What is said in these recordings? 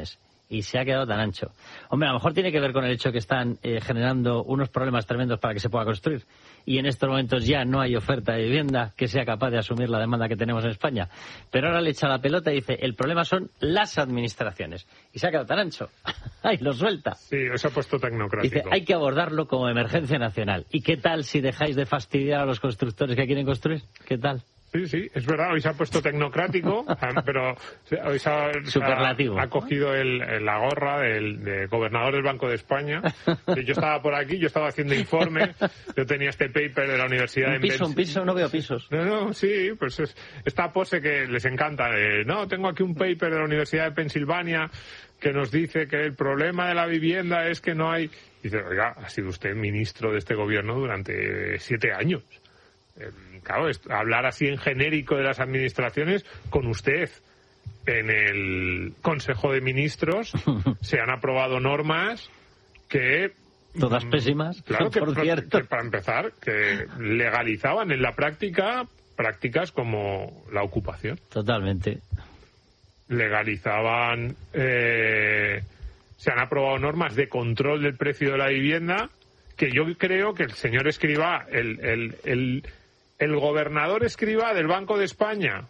administraciones. Y se ha quedado tan ancho. Hombre, a lo mejor tiene que ver con el hecho que están generando unos problemas tremendos para que se pueda construir. Y en estos momentos ya no hay oferta de vivienda que sea capaz de asumir la demanda que tenemos en España. Pero ahora le echa la pelota y dice, el problema son las administraciones. Y se ha quedado tan ancho. ¡Ay, lo suelta! Sí, se ha puesto tecnocrático. Dice, hay que abordarlo como emergencia nacional. ¿Y qué tal si dejáis de fastidiar a los constructores que quieren construir? ¿Qué tal? Sí, es verdad, hoy se ha puesto tecnocrático, pero hoy ha cogido la gorra del gobernador del Banco de España. Yo estaba por aquí, yo estaba haciendo informes, yo tenía este paper de la Universidad de Un piso, no veo pisos. No, sí, pues esta pose que les encanta. Tengo aquí un paper de la Universidad de Pensilvania que nos dice que el problema de la vivienda es que no hay... Dice, oiga, ha sido usted ministro de este gobierno durante 7 años. Claro, hablar así en genérico de las administraciones, con usted en el Consejo de Ministros se han aprobado normas que... Todas pésimas, claro, por cierto. Que para empezar, que legalizaban en la práctica prácticas como la ocupación. Totalmente. Legalizaban... se han aprobado normas de control del precio de la vivienda que yo creo que el señor Escrivá, el gobernador Escrivá del Banco de España,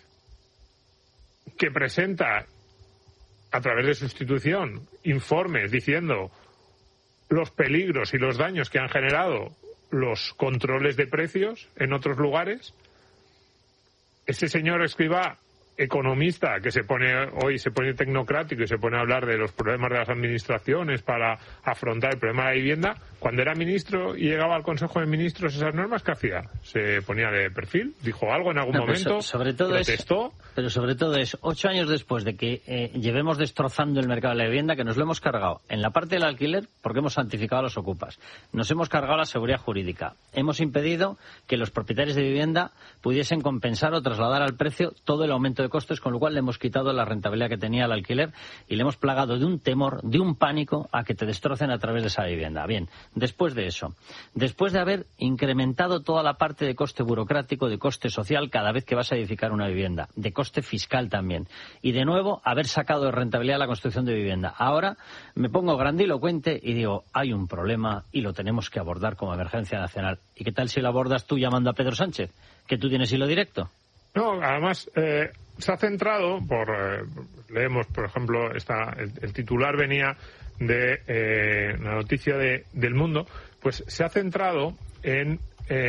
que presenta a través de su institución informes diciendo los peligros y los daños que han generado los controles de precios en otros lugares, ese señor Escrivá, economista, que se pone tecnocrático y se pone a hablar de los problemas de las administraciones para afrontar el problema de la vivienda, cuando era ministro y llegaba al Consejo de Ministros esas normas, ¿qué hacía? Se ponía de perfil, dijo algo en algún momento, protestó. Pero sobre todo es 8 años después de que llevemos destrozando el mercado de la vivienda, que nos lo hemos cargado en la parte del alquiler porque hemos santificado a los ocupas, nos hemos cargado la seguridad jurídica, hemos impedido que los propietarios de vivienda pudiesen compensar o trasladar al precio todo el aumento de costes, con lo cual le hemos quitado la rentabilidad que tenía el alquiler y le hemos plagado de un temor, de un pánico a que te destrocen a través de esa vivienda. Bien, después de eso, después de haber incrementado toda la parte de coste burocrático, de coste social cada vez que vas a edificar una vivienda, de coste fiscal también, y de nuevo haber sacado de rentabilidad la construcción de vivienda. Ahora me pongo grandilocuente y digo, hay un problema y lo tenemos que abordar como emergencia nacional. ¿Y qué tal si lo abordas tú llamando a Pedro Sánchez, que tú tienes hilo directo? No, además se ha centrado, leemos, por ejemplo, el titular venía de la noticia del Mundo, pues se ha centrado en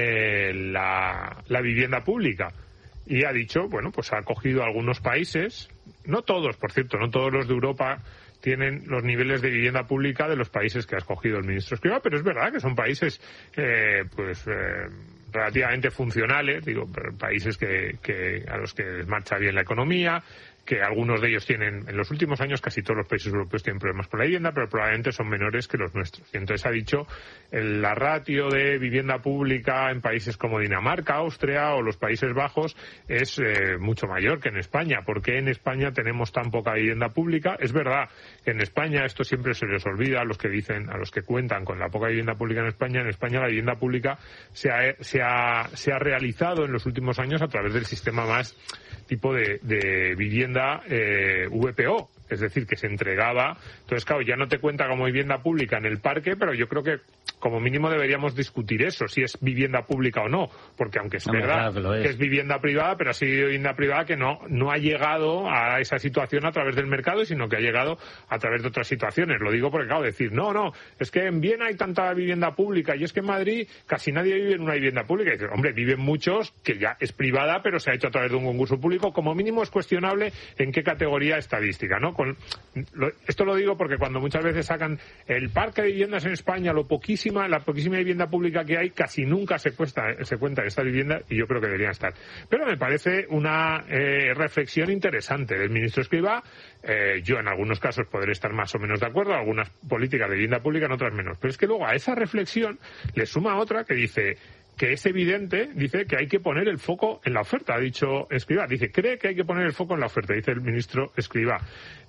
la vivienda pública y ha dicho, bueno, pues ha cogido algunos países, no todos, por cierto, no todos los de Europa tienen los niveles de vivienda pública de los países que ha escogido el ministro Escrivá, pero es verdad que son países relativamente funcionales, países a los que les marcha bien la economía, que algunos de ellos tienen, en los últimos años casi todos los países europeos tienen problemas con la vivienda, pero probablemente son menores que los nuestros. Y entonces ha dicho, la ratio de vivienda pública en países como Dinamarca, Austria o los Países Bajos es mucho mayor que en España. ¿Por qué en España tenemos tan poca vivienda pública? Es verdad que en España, esto siempre se les olvida a los que cuentan con la poca vivienda pública en España la vivienda pública se ha realizado en los últimos años a través del sistema más tipo de vivienda VPO, es decir, que se entregaba. Entonces, claro, ya no te cuenta como vivienda pública en el parque, pero yo creo que como mínimo deberíamos discutir eso, si es vivienda pública o no, porque aunque es verdad que es vivienda privada, pero ha sido vivienda privada que no ha llegado a esa situación a través del mercado, sino que ha llegado a través de otras situaciones. Lo digo porque, claro, decir, no, es que en Viena hay tanta vivienda pública y es que en Madrid casi nadie vive en una vivienda pública. Y dices, hombre, viven muchos que ya es privada, pero se ha hecho a través de un concurso público. Como mínimo es cuestionable en qué categoría estadística, ¿no? Esto lo digo porque cuando muchas veces sacan el parque de viviendas en España, la poquísima vivienda pública que hay, casi nunca se cuenta esta vivienda, y yo creo que deberían estar. Pero me parece una reflexión interesante del ministro Escrivá. Yo en algunos casos podré estar más o menos de acuerdo, algunas políticas de vivienda pública, en otras menos. Pero es que luego a esa reflexión le suma otra que dice que es evidente, dice que hay que poner el foco en la oferta, ha dicho Escrivá. Dice, cree que hay que poner el foco en la oferta, dice el ministro Escrivá.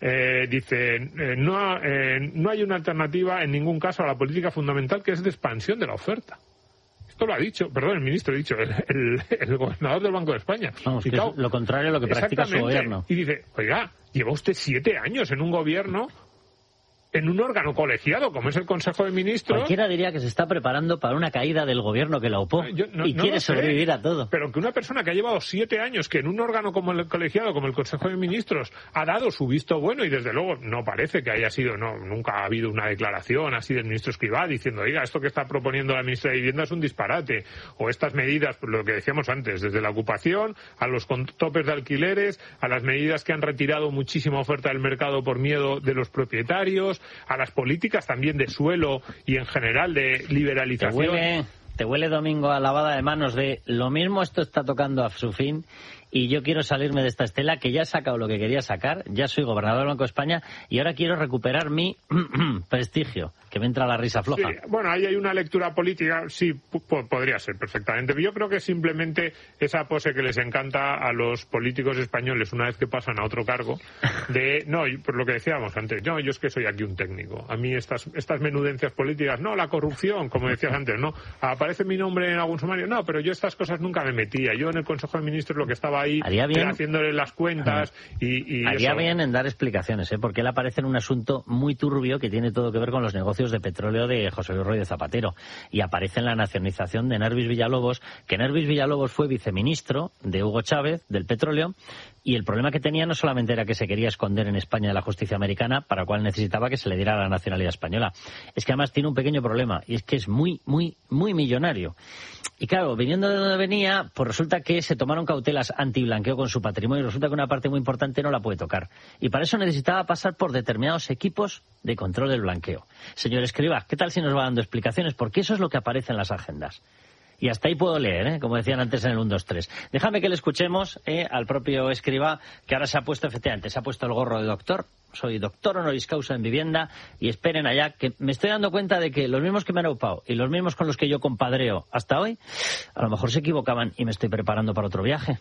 Dice, no hay una alternativa en ningún caso a la política fundamental, que es de expansión de la oferta. Esto lo ha dicho, perdón, el ministro ha dicho, el gobernador del Banco de España. Vamos, que es lo contrario a lo que practica su gobierno. Y dice, oiga, lleva usted 7 años en un gobierno, en un órgano colegiado como es el Consejo de Ministros. Cualquiera diría que se está preparando para una caída del gobierno que la opó y quiere sobrevivir a todo. Pero que una persona que ha llevado 7 años, que en un órgano como el colegiado, como el Consejo de Ministros, ha dado su visto bueno, y desde luego no parece que haya sido, nunca ha habido una declaración así del ministro Escrivá diciendo, oiga, esto que está proponiendo la ministra de Vivienda es un disparate, o estas medidas, lo que decíamos antes, desde la ocupación, a los topes de alquileres, a las medidas que han retirado muchísima oferta del mercado por miedo de los propietarios, a las políticas también de suelo y en general de liberalización. Te huele, Domingo, a lavada de manos de lo mismo, esto está tocando a su fin y yo quiero salirme de esta estela, que ya he sacado lo que quería sacar, ya soy gobernador del Banco de España y ahora quiero recuperar mi prestigio, que me entra la risa floja. Sí, bueno, ahí hay una lectura política, sí, podría ser perfectamente. Yo creo que simplemente esa pose que les encanta a los políticos españoles una vez que pasan a otro cargo, por lo que decíamos antes, yo es que soy aquí un técnico. A mí estas menudencias políticas, la corrupción, como decías antes, aparece mi nombre en algún sumario, pero yo estas cosas nunca me metía. Yo en el Consejo de Ministros lo que estaba ahí haciéndole las cuentas y haría eso. Bien en dar explicaciones, porque él aparece en un asunto muy turbio que tiene todo que ver con los negocios de petróleo de José Luis Rodríguez Zapatero, y aparece en la nacionalización de Nervis Villalobos, que Nervis Villalobos fue viceministro de Hugo Chávez del petróleo, y el problema que tenía no solamente era que se quería esconder en España de la justicia americana, para lo cual necesitaba que se le diera la nacionalidad española. Es que además tiene un pequeño problema, y es que es muy, muy, muy millonario. Y claro, viniendo de donde venía, pues resulta que se tomaron cautelas antiblanqueo con su patrimonio, y resulta que una parte muy importante no la puede tocar. Y para eso necesitaba pasar por determinados equipos de control del blanqueo. Señor Escrivá, ¿qué tal si nos va dando explicaciones? Porque eso es lo que aparece en las agendas. Y hasta ahí puedo leer, como decían antes en el 1, 2, 3. Déjame que le escuchemos al propio Escrivá, que ahora se ha puesto el gorro de doctor. Soy doctor honoris causa en vivienda, y esperen allá, que me estoy dando cuenta de que los mismos que me han aupado y los mismos con los que yo compadreo hasta hoy, a lo mejor se equivocaban y me estoy preparando para otro viaje.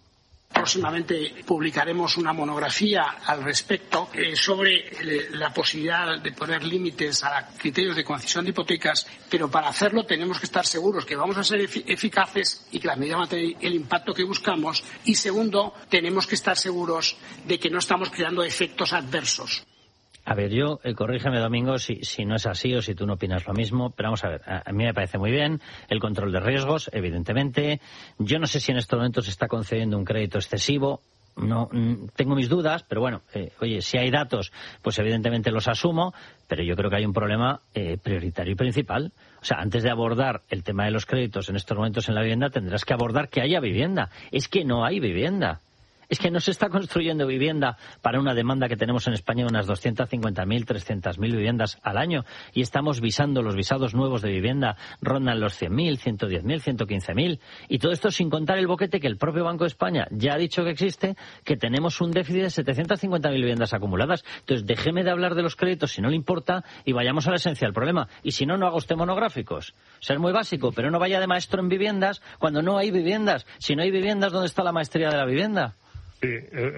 Próximamente publicaremos una monografía al respecto sobre la posibilidad de poner límites a criterios de concesión de hipotecas, pero para hacerlo tenemos que estar seguros que vamos a ser eficaces y que las medidas van a tener el impacto que buscamos, y segundo, tenemos que estar seguros de que no estamos creando efectos adversos. A ver, corrígeme, Domingo, si no es así o si tú no opinas lo mismo, pero vamos a ver, a mí me parece muy bien el control de riesgos, evidentemente. Yo no sé si en estos momentos se está concediendo un crédito excesivo. No, tengo mis dudas, pero bueno, oye, si hay datos, pues evidentemente los asumo, pero yo creo que hay un problema prioritario y principal. O sea, antes de abordar el tema de los créditos en estos momentos en la vivienda, tendrás que abordar que haya vivienda. Es que no hay vivienda. Es que no se está construyendo vivienda para una demanda que tenemos en España de unas 250.000, 300.000 viviendas al año, y estamos visando, los visados nuevos de vivienda rondan los 100.000, 110.000, 115.000, y todo esto sin contar el boquete que el propio Banco de España ya ha dicho que existe, que tenemos un déficit de 750.000 viviendas acumuladas. Entonces déjeme de hablar de los créditos si no le importa y vayamos a la esencia del problema, y si no haga usted monográficos. O sea, es muy básico, pero no vaya de maestro en viviendas cuando no hay viviendas. Si no hay viviendas, ¿dónde está la maestría de la vivienda? Sí,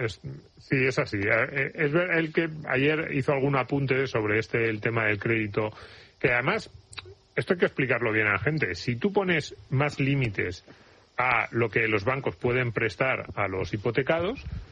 es así. Es ver el que ayer hizo algún apunte sobre el tema del crédito, que además, esto hay que explicarlo bien a la gente. Si tú pones más límites a lo que los bancos pueden prestar a los hipotecados,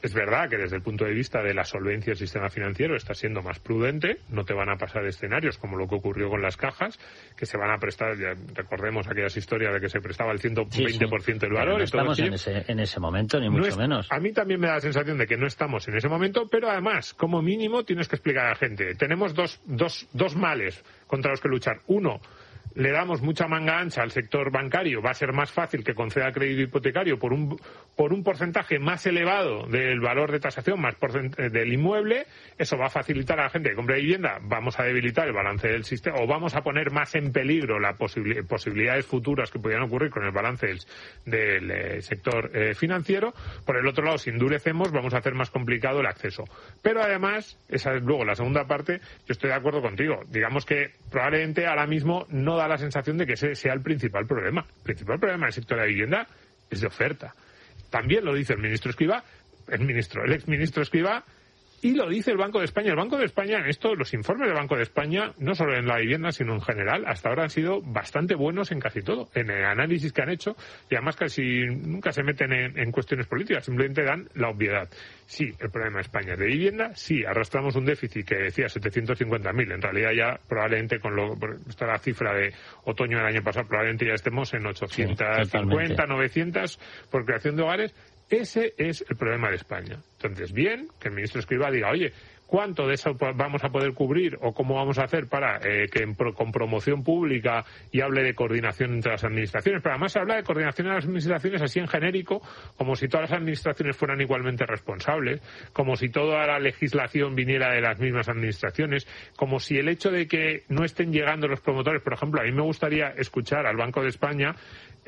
Es verdad que desde el punto de vista de la solvencia del sistema financiero está siendo más prudente, no te van a pasar escenarios como lo que ocurrió con las cajas, que se van a prestar, ya recordemos aquellas historias de que se prestaba el 120% del valor. No estamos en ese momento, ni mucho menos. A mí también me da la sensación de que no estamos en ese momento, pero además, como mínimo, tienes que explicar a la gente. Tenemos dos males contra los que luchar. Uno, le damos mucha manga ancha al sector bancario, va a ser más fácil que conceda crédito hipotecario por un porcentaje más elevado del valor de tasación, más del inmueble. Eso va a facilitar a la gente que compre vivienda, vamos a debilitar el balance del sistema, o vamos a poner más en peligro las posibilidades futuras que pudieran ocurrir con el balance del sector financiero. Por el otro lado, si endurecemos, vamos a hacer más complicado el acceso. Pero además, esa es luego la segunda parte, yo estoy de acuerdo contigo. Digamos que probablemente ahora mismo no da la sensación de que ese sea el principal problema. El principal problema del sector de la vivienda es de oferta. También lo dice el exministro Escrivá, y lo dice el Banco de España. El Banco de España, en esto, los informes del Banco de España, no solo en la vivienda, sino en general, hasta ahora han sido bastante buenos en casi todo, en el análisis que han hecho, y además casi nunca se meten en cuestiones políticas, simplemente dan la obviedad. Sí, el problema de España es de vivienda, sí, arrastramos un déficit que decía 750.000, en realidad ya probablemente esta la cifra de otoño del año pasado, probablemente ya estemos en 850, 900 por creación de hogares. Ese es el problema de España. Entonces, bien, que el ministro Escrivá diga, oye, ¿cuánto de eso vamos a poder cubrir o cómo vamos a hacer para que con promoción pública y hable de coordinación entre las administraciones? Pero además se habla de coordinación entre las administraciones así en genérico, como si todas las administraciones fueran igualmente responsables, como si toda la legislación viniera de las mismas administraciones, como si el hecho de que no estén llegando los promotores, por ejemplo, a mí me gustaría escuchar al Banco de España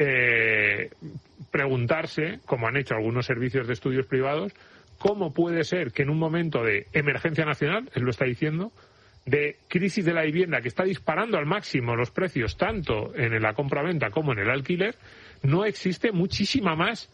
preguntarse, como han hecho algunos servicios de estudios privados, cómo puede ser que en un momento de emergencia nacional, él lo está diciendo, de crisis de la vivienda que está disparando al máximo los precios tanto en la compra-venta como en el alquiler, no existe muchísima más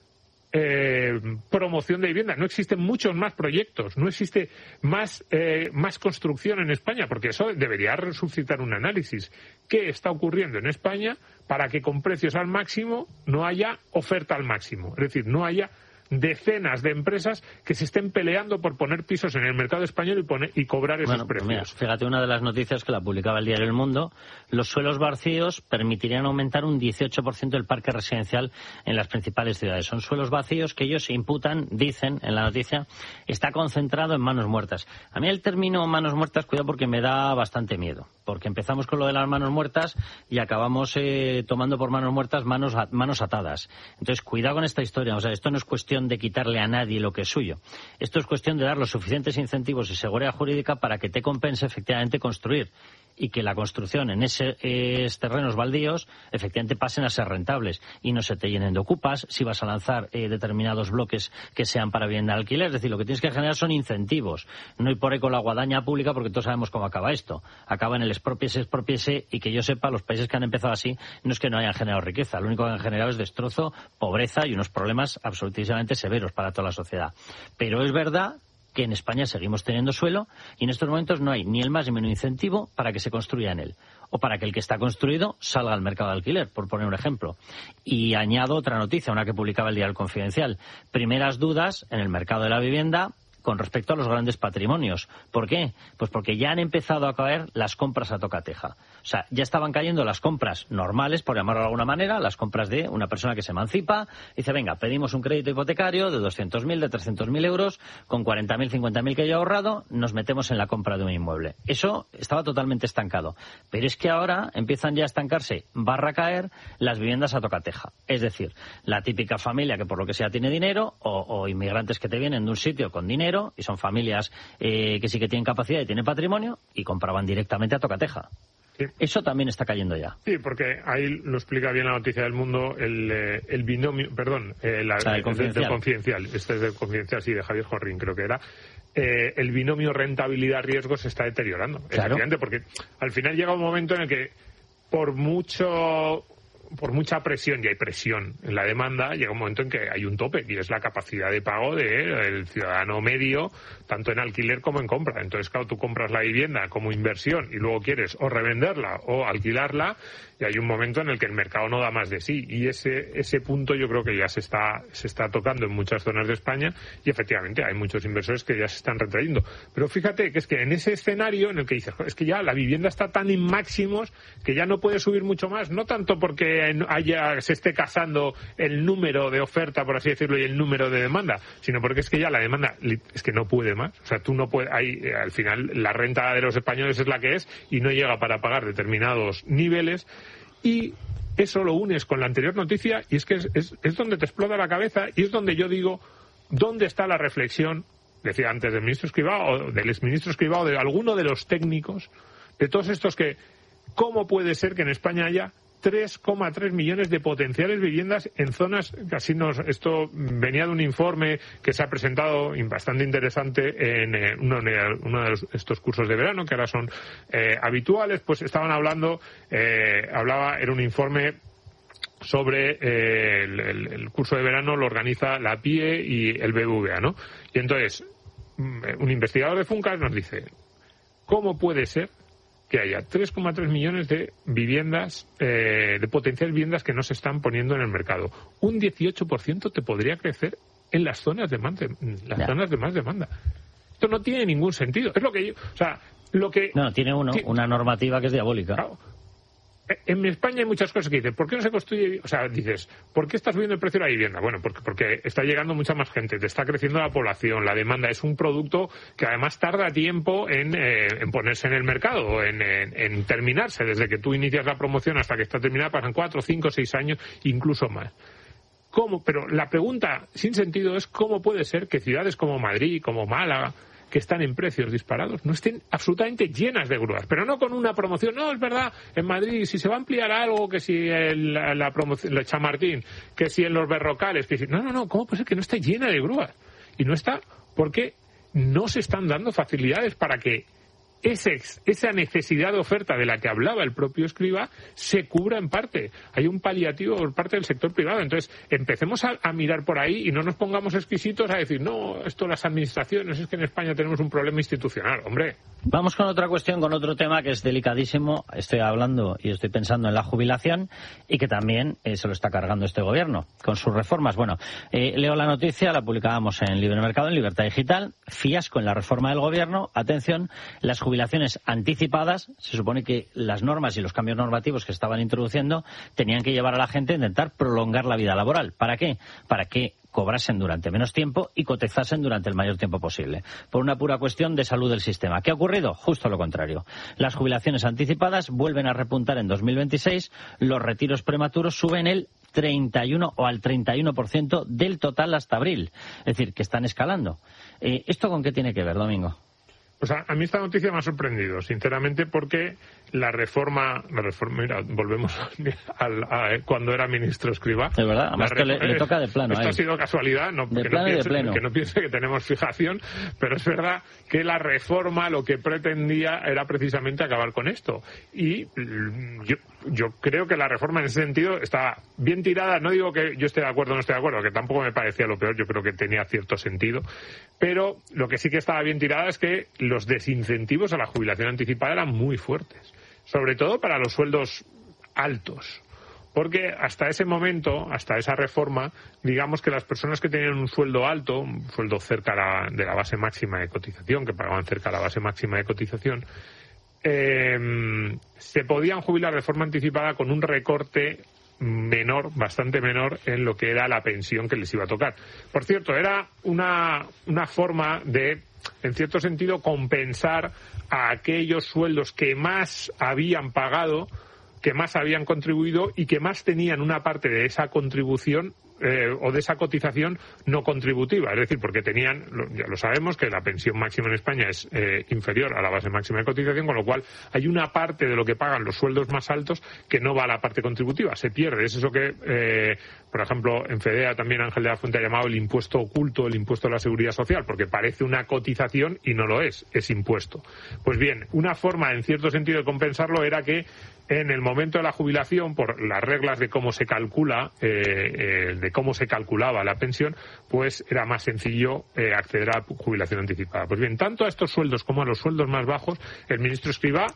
promoción de vivienda, no existen muchos más proyectos, no existe más construcción en España, porque eso debería suscitar un análisis. ¿Qué está ocurriendo en España para que con precios al máximo no haya oferta al máximo? Es decir, no haya decenas de empresas que se estén peleando por poner pisos en el mercado español y cobrar esos precios. Mira, fíjate, una de las noticias que la publicaba el diario El Mundo, los suelos vacíos permitirían aumentar un 18% del parque residencial en las principales ciudades. Son suelos vacíos que ellos imputan, dicen en la noticia, está concentrado en manos muertas. A mí el término manos muertas, cuidado, porque me da bastante miedo, porque empezamos con lo de las manos muertas y acabamos tomando por manos muertas manos atadas. Entonces, cuidado con esta historia. O sea, esto no es cuestión de quitarle a nadie lo que es suyo. Esto es cuestión de dar los suficientes incentivos y seguridad jurídica para que te compense efectivamente construir y que la construcción en esos terrenos baldíos efectivamente pasen a ser rentables y no se te llenen de ocupas si vas a lanzar determinados bloques que sean para vivienda de alquiler. Es decir, lo que tienes que generar son incentivos, no ir por ahí con la guadaña pública, porque todos sabemos cómo acaba esto. Acaba en el expropiese, y que yo sepa, los países que han empezado así no es que no hayan generado riqueza, lo único que han generado es destrozo, pobreza y unos problemas absolutamente severos para toda la sociedad. Pero es verdad que en España seguimos teniendo suelo y en estos momentos no hay ni el más ni menos incentivo para que se construya en él o para que el que está construido salga al mercado de alquiler, por poner un ejemplo. Y añado otra noticia, una que publicaba el Diario Confidencial. Primeras dudas en el mercado de la vivienda con respecto a los grandes patrimonios. ¿Por qué? Pues porque ya han empezado a caer las compras a tocateja. O sea, ya estaban cayendo las compras normales, por llamarlo de alguna manera, las compras de una persona que se emancipa, dice, venga, pedimos un crédito hipotecario de 200.000, de 300.000 euros, con 40.000, 50.000 que yo he ahorrado, nos metemos en la compra de un inmueble. Eso estaba totalmente estancado. Pero es que ahora empiezan ya a estancarse, a caer las viviendas a tocateja. Es decir, la típica familia que por lo que sea tiene dinero, o inmigrantes que te vienen de un sitio con dinero, y son familias que sí que tienen capacidad y tienen patrimonio, y compraban directamente a tocateja. Sí. Eso también está cayendo ya. Sí, porque ahí lo explica bien la noticia del Mundo, el binomio, perdón, del Confidencial. Este es del Confidencial, sí, de Javier Jorrín, creo que era. El binomio rentabilidad-riesgo se está deteriorando. Claro. Efectivamente, porque al final llega un momento en el que, por mucho por mucha presión, y hay presión en la demanda, llega un momento en que hay un tope, y es la capacidad de pago del ciudadano medio, tanto en alquiler como en compra. Entonces, claro, tú compras la vivienda como inversión y luego quieres o revenderla o alquilarla, y hay un momento en el que el mercado no da más de sí, y ese punto yo creo que ya se está tocando en muchas zonas de España, y efectivamente hay muchos inversores que ya se están retrayendo. Pero fíjate que es que en ese escenario en el que dices, es que ya la vivienda está tan en máximos que ya no puede subir mucho más, no tanto porque se esté casando el número de oferta, por así decirlo, y el número de demanda, sino porque es que ya la demanda es que no puede más. O sea, tú no puedes, al final la renta de los españoles es la que es y no llega para pagar determinados niveles. Y eso lo unes con la anterior noticia y es que es donde te explota la cabeza, y es donde yo digo, ¿dónde está la reflexión? Decía antes del ministro Escrivá o del exministro Escrivá o de alguno de los técnicos, de todos estos que, ¿cómo puede ser que en España haya 3,3 millones de potenciales viviendas en zonas casinos? Esto venía de un informe que se ha presentado bastante interesante en uno de estos cursos de verano, que ahora son habituales. Pues estaban hablando, era un informe sobre el curso de verano, lo organiza la PIE y el BBVA, ¿no? Y entonces, un investigador de Funcas nos dice, ¿cómo puede ser que haya 3,3 millones de viviendas, de potenciales viviendas que no se están poniendo en el mercado? Un 18% te podría crecer en las zonas de zonas de más demanda. Esto no tiene ningún sentido. Es lo que tiene una normativa que es diabólica. Claro. En España hay muchas cosas que dicen, ¿por qué no se construye? O sea, dices, ¿por qué está subiendo el precio de la vivienda? Bueno, porque está llegando mucha más gente, te está creciendo la población, la demanda. Es un producto que además tarda tiempo en ponerse en el mercado, en terminarse. Desde que tú inicias la promoción hasta que está terminada pasan 4, 5, 6 años, incluso más. ¿Cómo? Pero la pregunta sin sentido es ¿cómo puede ser que ciudades como Madrid, como Málaga, que están en precios disparados, no estén absolutamente llenas de grúas? Pero no con una promoción. No, es verdad, en Madrid, si se va a ampliar algo, que si la promoción, el Chamartín, que si en los Berrocales, que si... No, ¿cómo puede ser que no esté llena de grúas? Y no está porque no se están dando facilidades para que esa necesidad de oferta de la que hablaba el propio Escrivá se cubra en parte. Hay un paliativo por parte del sector privado. Entonces, empecemos a mirar por ahí y no nos pongamos exquisitos a decir, no, esto las administraciones, es que en España tenemos un problema institucional. Hombre. Vamos con otra cuestión, con otro tema que es delicadísimo. Estoy hablando y estoy pensando en la jubilación y que también se lo está cargando este gobierno con sus reformas. Bueno, leo la noticia, la publicábamos en Libre Mercado, en Libertad Digital. Fiasco en la reforma del gobierno. Atención, las jubilaciones anticipadas, se supone que las normas y los cambios normativos que estaban introduciendo tenían que llevar a la gente a intentar prolongar la vida laboral. ¿Para qué? Para que cobrasen durante menos tiempo y cotizasen durante el mayor tiempo posible, por una pura cuestión de salud del sistema. ¿Qué ha ocurrido? Justo lo contrario. Las jubilaciones anticipadas vuelven a repuntar en 2026, los retiros prematuros suben el 31 o al 31% del total hasta abril. Es decir, que están escalando. ¿Esto con qué tiene que ver, Domingo? Pues a mí esta noticia me ha sorprendido, sinceramente, porque la reforma, mira, volvemos a cuando era ministro Escrivá. De verdad, además que le toca de plano. Esto ha sido casualidad, que no piense que tenemos fijación, pero es verdad que la reforma lo que pretendía era precisamente acabar con esto. Y yo creo que la reforma en ese sentido está bien tirada. No digo que yo esté de acuerdo o no esté de acuerdo, que tampoco me parecía lo peor, yo creo que tenía cierto sentido. Pero lo que sí que estaba bien tirada es que los desincentivos a la jubilación anticipada eran muy fuertes, sobre todo para los sueldos altos, porque hasta ese momento, hasta esa reforma, digamos que las personas que tenían un sueldo alto, un sueldo cerca de la base máxima de cotización, que pagaban cerca de la base máxima de cotización, se podían jubilar de forma anticipada con un recorte menor, bastante menor, en lo que era la pensión que les iba a tocar. Por cierto, era una forma de, en cierto sentido, compensar a aquellos sueldos que más habían pagado, que más habían contribuido y que más tenían una parte de esa contribución o de esa cotización no contributiva, es decir, porque tenían, ya lo sabemos, que la pensión máxima en España es inferior a la base máxima de cotización, con lo cual hay una parte de lo que pagan los sueldos más altos que no va a la parte contributiva, se pierde. Es eso que, por ejemplo, en FEDEA también Ángel de la Fuente ha llamado el impuesto oculto, el impuesto a la seguridad social, porque parece una cotización y no lo es impuesto. Pues bien, una forma, en cierto sentido, de compensarlo era que en el momento de la jubilación, por las reglas de cómo se calcula, de cómo se calculaba la pensión, pues era más sencillo acceder a jubilación anticipada. Pues bien, tanto a estos sueldos como a los sueldos más bajos, el ministro Escrivá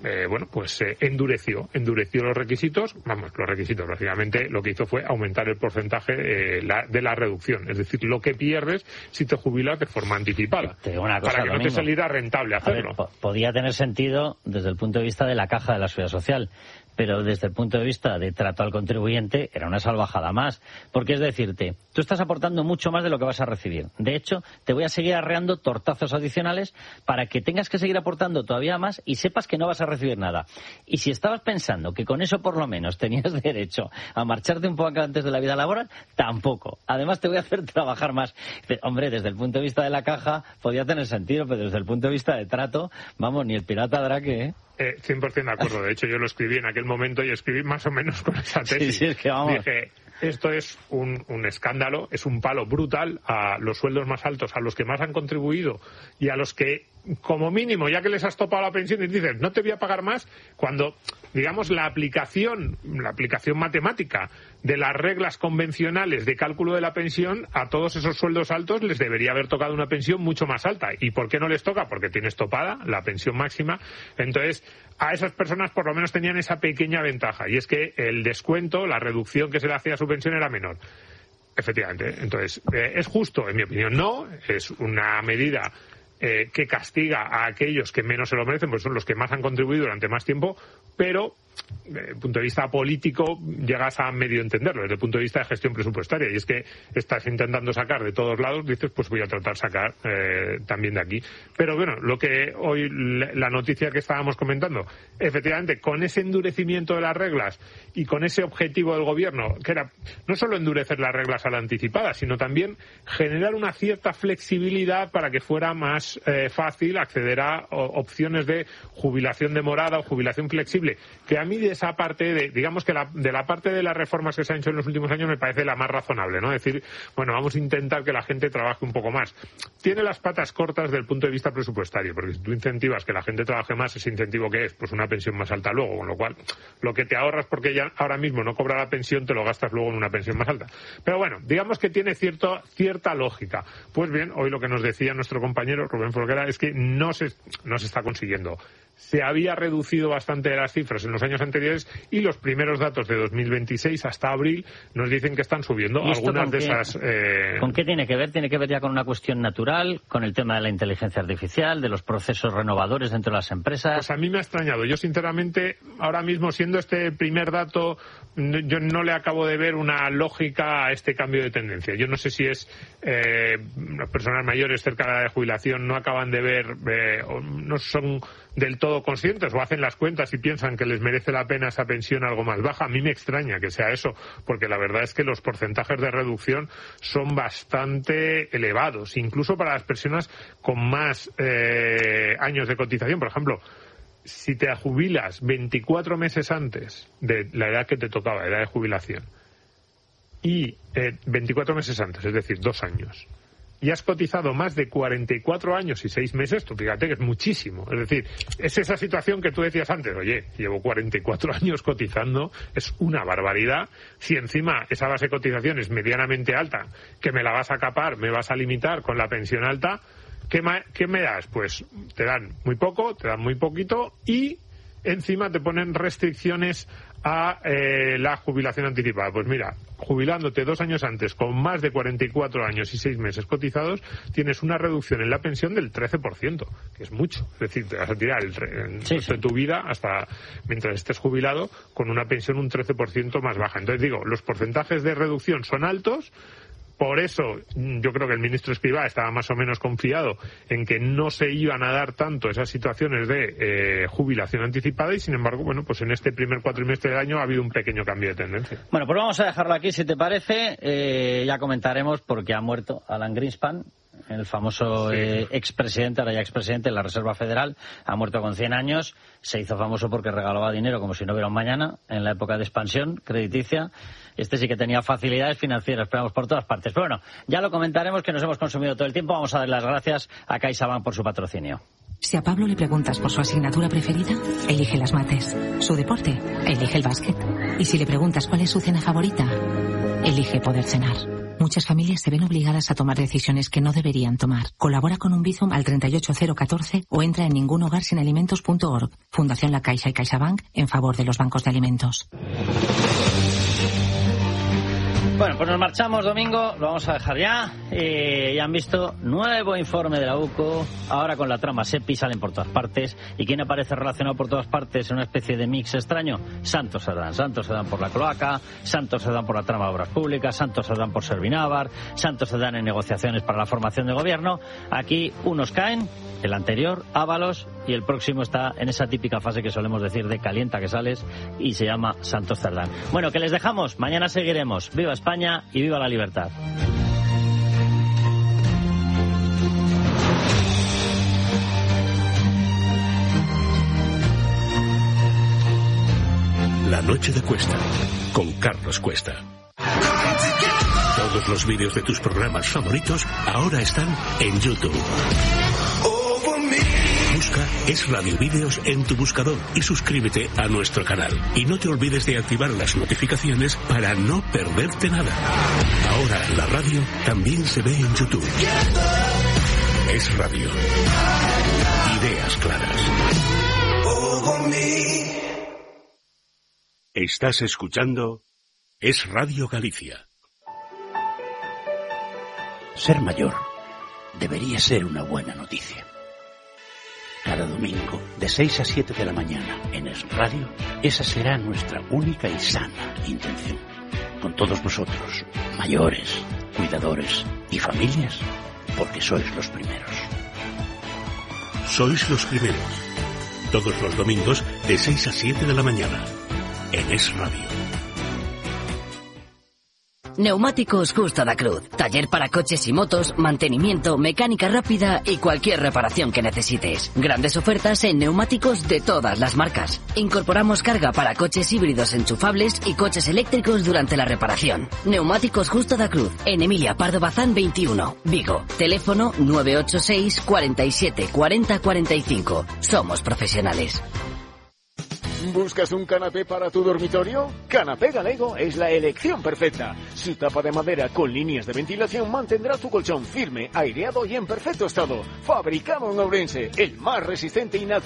endureció los requisitos. Los requisitos, básicamente, lo que hizo fue aumentar el porcentaje de la reducción, es decir, lo que pierdes si te jubilas de forma anticipada, para que no te saliera rentable hacerlo. A ver, podía tener sentido desde el punto de vista de la caja de la Seguridad Social, pero desde el punto de vista de trato al contribuyente era una salvajada más, porque es decirte, tú estás aportando mucho más de lo que vas a recibir. De hecho, te voy a seguir arreando tortazos adicionales para que tengas que seguir aportando todavía más y sepas que no vas a recibir nada. Y si estabas pensando que con eso por lo menos tenías derecho a marcharte un poco antes de la vida laboral, tampoco. Además te voy a hacer trabajar más. Hombre, desde el punto de vista de la caja podía tener sentido, pero desde el punto de vista de trato, vamos, ni el pirata Drake, ¿eh? 100% de acuerdo. De hecho, yo lo escribí en aquel momento y escribí más o menos con esa tesis. Sí, es que vamos. Dije, esto es un escándalo, es un palo brutal a los sueldos más altos, a los que más han contribuido y a los que, como mínimo, ya que les has topado la pensión y dices, no te voy a pagar más, cuando, digamos, la aplicación matemática de las reglas convencionales de cálculo de la pensión, a todos esos sueldos altos les debería haber tocado una pensión mucho más alta. ¿Y por qué no les toca? Porque tienes topada la pensión máxima. Entonces, a esas personas por lo menos tenían esa pequeña ventaja, y es que el descuento, la reducción que se le hacía a su pensión era menor. Efectivamente. Entonces, ¿es justo? En mi opinión, no. Es una medida que castiga a aquellos que menos se lo merecen, pues son los que más han contribuido durante más tiempo, pero desde el punto de vista político llegas a medio entenderlo, desde el punto de vista de gestión presupuestaria, y es que estás intentando sacar de todos lados, dices, pues voy a tratar de sacar también de aquí. Pero bueno, lo que hoy, la noticia que estábamos comentando, efectivamente, con ese endurecimiento de las reglas y con ese objetivo del gobierno, que era no solo endurecer las reglas a la anticipada, sino también generar una cierta flexibilidad para que fuera más fácil acceder a opciones de jubilación demorada o jubilación flexible, que a mí de esa parte, digamos que de la parte de las reformas que se han hecho en los últimos años me parece la más razonable, ¿no? Es decir, bueno, vamos a intentar que la gente trabaje un poco más. Tiene las patas cortas desde el punto de vista presupuestario, porque si tú incentivas que la gente trabaje más, ese incentivo que es, pues una pensión más alta luego, con lo cual lo que te ahorras porque ya ahora mismo no cobra la pensión, te lo gastas luego en una pensión más alta. Pero bueno, digamos que tiene cierta lógica. Pues bien, hoy lo que nos decía nuestro compañero Rubén Folguera es que no se está consiguiendo. Se había reducido bastante las cifras en los años anteriores y los primeros datos de 2026 hasta abril nos dicen que están subiendo algunas de esas... ¿Con qué tiene que ver? ¿Tiene que ver ya con una cuestión natural, con el tema de la inteligencia artificial, de los procesos renovadores dentro de las empresas? Pues a mí me ha extrañado. Yo, sinceramente, ahora mismo, siendo este primer dato, yo no le acabo de ver una lógica a este cambio de tendencia. Yo no sé si es las personas mayores cerca de la edad de jubilación no acaban de ver, no son del todo conscientes o hacen las cuentas y piensan que les merece la pena esa pensión algo más baja. A mí me extraña que sea eso, porque la verdad es que los porcentajes de reducción son bastante elevados, incluso para las personas con más años de cotización. Por ejemplo, si te jubilas 24 meses antes de la edad que te tocaba, edad de jubilación, y 24 meses antes, es decir, 2 años, y has cotizado más de 44 años y 6 meses, tú fíjate que es muchísimo. Es decir, es esa situación que tú decías antes, oye, llevo 44 años cotizando, es una barbaridad. Si encima esa base de cotización es medianamente alta, que me la vas a capar, me vas a limitar con la pensión alta, ¿qué me das? Pues te dan muy poco, te dan muy poquito y encima te ponen restricciones a la jubilación anticipada. Pues mira, jubilándote 2 años antes con más de 44 años y 6 meses cotizados, tienes una reducción en la pensión del 13%, que es mucho. Es decir, te vas a tirar el resto de tu vida hasta mientras estés jubilado con una pensión un 13% más baja. Entonces digo, los porcentajes de reducción son altos. Por eso yo creo que el ministro Escrivá estaba más o menos confiado en que no se iban a dar tanto esas situaciones de jubilación anticipada y, sin embargo, bueno, pues en este primer cuatrimestre del año ha habido un pequeño cambio de tendencia. Bueno, pues vamos a dejarlo aquí, si te parece. Ya comentaremos porque ha muerto Alan Greenspan, el famoso expresidente, ahora ya expresidente de la Reserva Federal. Ha muerto con 100 años. Se hizo famoso porque regalaba dinero como si no hubiera un mañana en la época de expansión crediticia. Este sí que tenía facilidades financieras, esperamos por todas partes. Pero bueno, ya lo comentaremos, que nos hemos consumido todo el tiempo. Vamos a dar las gracias a CaixaBank por su patrocinio. Si a Pablo le preguntas por su asignatura preferida, elige las mates. Su deporte, elige el básquet. Y si le preguntas cuál es su cena favorita, elige poder cenar. Muchas familias se ven obligadas a tomar decisiones que no deberían tomar. Colabora con un Bizum al 38014 o entra en ningunhogarsinalimentos.org. Fundación La Caixa y CaixaBank en favor de los bancos de alimentos. Bueno, pues nos marchamos, Domingo, lo vamos a dejar ya. Ya han visto, nuevo informe de la UCO, ahora con la trama SEPI, salen por todas partes. ¿Y quién aparece relacionado por todas partes en una especie de mix extraño? Santos Cerdán. Santos Cerdán por la cloaca, Santos Cerdán por la trama de obras públicas, Santos Cerdán por Servinávar, Santos Cerdán en negociaciones para la formación de gobierno. Aquí unos caen, el anterior, Ábalos, y el próximo está en esa típica fase que solemos decir de calienta que sales, y se llama Santos Cerdán. Bueno, que les dejamos, mañana seguiremos. ¡Viva España y viva la libertad! La noche de Cuesta, con Carlos Cuesta. Todos los vídeos de tus programas favoritos ahora están en YouTube. Busca Es Radio Vídeos en tu buscador y suscríbete a nuestro canal. Y no te olvides de activar las notificaciones para no perderte nada. Ahora la radio también se ve en YouTube. Es Radio. Ideas claras. Estás escuchando Es Radio Galicia. Ser mayor debería ser una buena noticia. Cada domingo, de 6 a 7 de la mañana, en Es Radio, esa será nuestra única y sana intención. Con todos vosotros, mayores, cuidadores y familias, porque sois los primeros. Sois los primeros. Todos los domingos, de 6 a 7 de la mañana, en Es Radio. Neumáticos Justo da Cruz. Taller para coches y motos, mantenimiento, mecánica rápida y cualquier reparación que necesites. Grandes ofertas en neumáticos de todas las marcas. Incorporamos carga para coches híbridos enchufables y coches eléctricos durante la reparación. Neumáticos Justo da Cruz. En Emilia Pardo Bazán 21, Vigo. Teléfono 986 47 40 45. Somos profesionales. ¿Buscas un canapé para tu dormitorio? Canapé Galego es la elección perfecta. Su tapa de madera con líneas de ventilación mantendrá tu colchón firme, aireado y en perfecto estado. Fabricado en Ourense, el más resistente y natural.